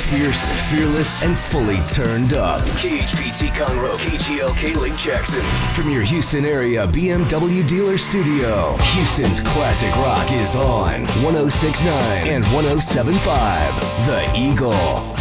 Fierce, fearless, and fully turned up. KHPT Conroe, KGLK Lake Jackson. From your Houston area BMW dealer studio, Houston's classic rock is on 106.9 and 107.5. The Eagle.